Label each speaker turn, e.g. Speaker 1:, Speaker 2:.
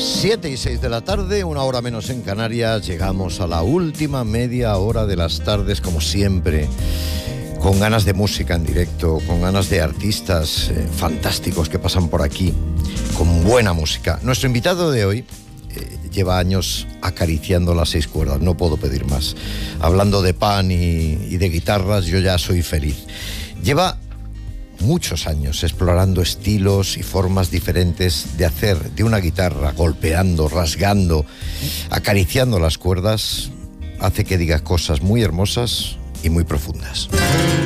Speaker 1: 7:06 de la tarde, una hora menos en Canarias. Llegamos a la última media hora de las tardes, como siempre, con ganas de música en directo, con ganas de artistas fantásticos que pasan por aquí, con buena música. Nuestro invitado de hoy lleva años acariciando las 6 cuerdas, no puedo pedir más. Hablando de pan y de guitarras, yo ya soy feliz. Lleva muchos años explorando estilos y formas diferentes de hacer de una guitarra, golpeando, rasgando, acariciando las cuerdas, hace que diga cosas muy hermosas y muy profundas.